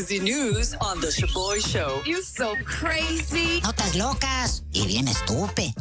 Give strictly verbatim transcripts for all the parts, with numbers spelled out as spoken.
crazy news on The Shaboy Show. You so crazy. Notas locas y bien estúpido.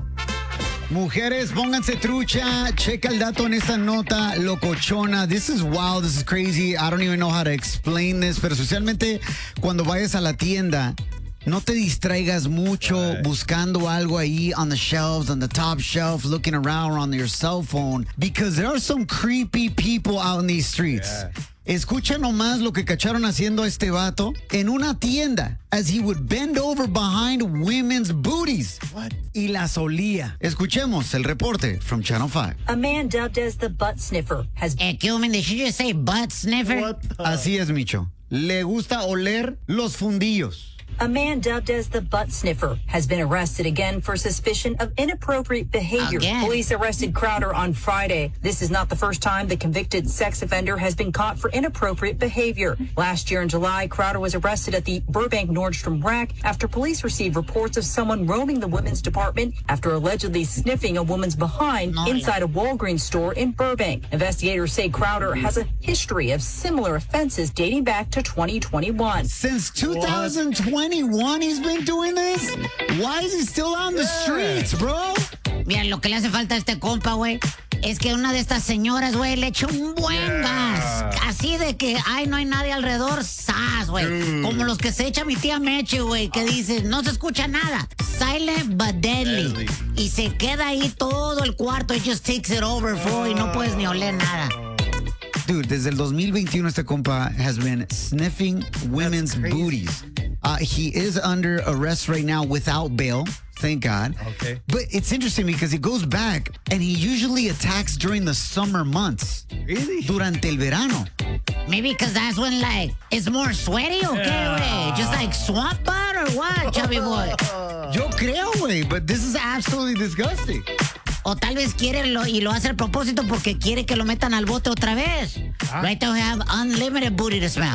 Mujeres, pónganse trucha. Checa el dato en esta nota locochona. This is wild, this is crazy. I don't even know how to explain this, pero especialmente cuando vayas a la tienda, no te distraigas mucho right. buscando algo ahí on the shelves, on the top shelf, looking around on your cell phone, because there are some creepy people out in these streets. Yeah. Escucha nomás lo que cacharon haciendo a este vato en una tienda as he would bend over behind women's booties. What? Y las olía. Escuchemos el reporte from Channel five. A man dubbed as the butt sniffer has... Eh, ¿qué hombre? Did you just say butt sniffer? What the... Así es, Micho. Le gusta oler los fundillos. A man dubbed as the butt sniffer has been arrested again for suspicion of inappropriate behavior. Again? Police arrested Crowder on Friday. This is not the first time the convicted sex offender has been caught for inappropriate behavior. Last year in July, Crowder was arrested at the Burbank Nordstrom rack after police received reports of someone roaming the women's department after allegedly sniffing a woman's behind no, inside a Walgreens store in Burbank. Investigators say Crowder has a history of similar offenses dating back to twenty twenty-one. Since two thousand twenty-one, he's been doing this? Why is he still on the streets, bro? Mira, lo que le hace falta a este compa, güey, es que una de estas señoras, güey, le eche un buen gas. Así de que, ay, no hay nadie alrededor, sas, güey. Como los que se echa mi tía Meche, güey, que dice, no se escucha nada. Silent but deadly. deadly. Y se queda ahí todo el cuarto. It just takes it over, bro, y no puedes ni oler nada. Dude, desde el dos mil veintiuno este compa has been sniffing women's booties. Uh, he is under arrest right now without bail. Thank God. Okay. But it's interesting because he goes back and he usually attacks during the summer months. Really? Durante el verano. Maybe because that's when, like, it's more sweaty, okay, güey? Just like swamp butt or what, chubby boy? Yo creo, güey, but this is absolutely disgusting. O tal vez quiere lo, y lo hace a propósito porque quiere que lo metan al bote otra vez. Ah. Right now we have unlimited booty to smell.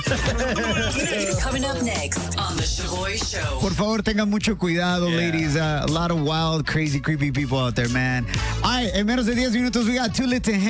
Coming up next on The Shaboy Show. Por favor, tengan mucho cuidado, yeah. ladies. Uh, a lot of wild, crazy, creepy people out there, man. All right, en menos de diez minutos, we got Too Lit to Handle.